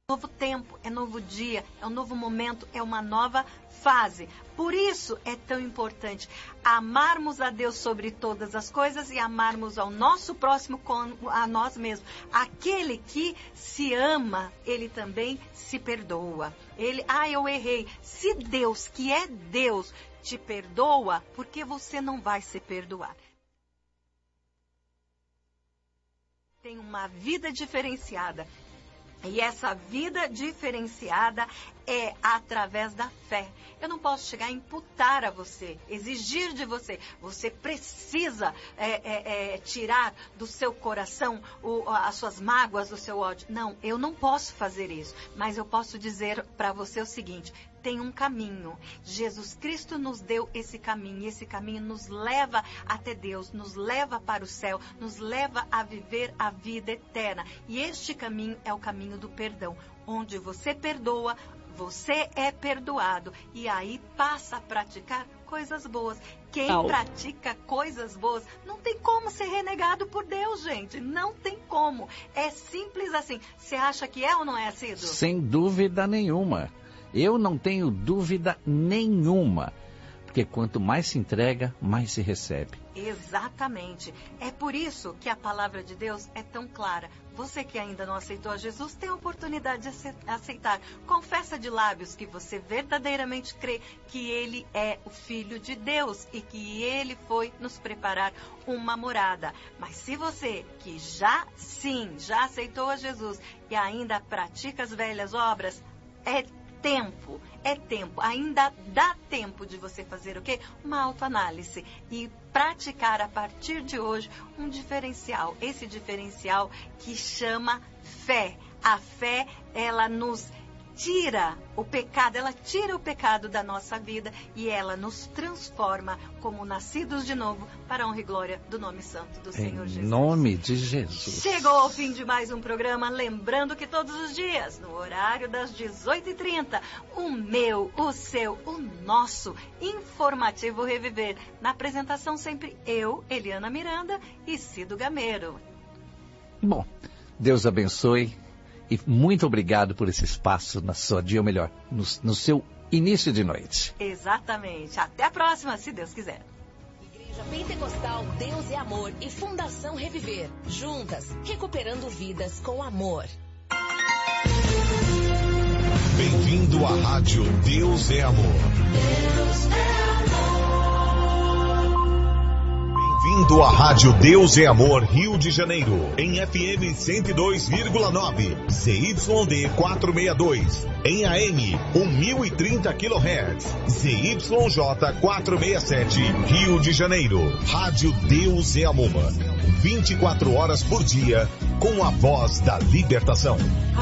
novo tempo, é novo dia, é um novo momento, é uma nova fase. Por isso é tão importante amarmos a Deus sobre todas as coisas e amarmos ao nosso próximo como a nós mesmos. Aquele que se ama, ele também se perdoa. Eu errei. Se Deus, que é Deus, te perdoa, por que você não vai se perdoar? Tem uma vida diferenciada. E essa vida diferenciada é através da fé. Eu não posso chegar a imputar a você, exigir de você. Você precisa tirar do seu coração as suas mágoas, o seu ódio. Não, eu não posso fazer isso. Mas eu posso dizer para você o seguinte: tem um caminho. Jesus Cristo nos deu esse caminho. E esse caminho nos leva até Deus, nos leva para o céu, nos leva a viver a vida eterna. E este caminho é o caminho do perdão. Onde você perdoa, você é perdoado. E aí passa a praticar coisas boas. Quem pratica coisas boas não tem como ser renegado por Deus, gente. Não tem como. É simples assim. Você acha que é ou não é, Cido? Sem dúvida nenhuma. Eu não tenho dúvida nenhuma, porque quanto mais se entrega, mais se recebe. Exatamente. É por isso que a palavra de Deus é tão clara. Você que ainda não aceitou a Jesus, tem a oportunidade de aceitar. Confessa de lábios que você verdadeiramente crê que Ele é o Filho de Deus e que Ele foi nos preparar uma morada. Mas se você que já aceitou a Jesus e ainda pratica as velhas obras, é tempo, ainda dá tempo de você fazer o quê? Uma autoanálise e praticar a partir de hoje um diferencial, esse diferencial que chama fé. A fé, ela nos tira o pecado da nossa vida e ela nos transforma como nascidos de novo para a honra e glória do nome santo do Senhor Jesus. Em nome de Jesus. Chegou ao fim de mais um programa, lembrando que todos os dias, no horário das 18h30, o meu, o seu, o nosso informativo Reviver. Na apresentação sempre eu, Eliana Miranda e Cido Gameiro. Bom, Deus abençoe. E muito obrigado por esse espaço na sua dia, ou melhor, no seu início de noite. Exatamente. Até a próxima, se Deus quiser. Igreja Pentecostal Deus é Amor e Fundação Reviver. Juntas, recuperando vidas com amor. Bem-vindo à Rádio Deus é Amor. Deus é Bem-vindo à Rádio Deus é Amor, Rio de Janeiro, em FM 102,9, ZYD 462, em AM 1030 kHz, ZYJ 467, Rio de Janeiro. Rádio Deus é Amor, 24 horas por dia, com a voz da libertação.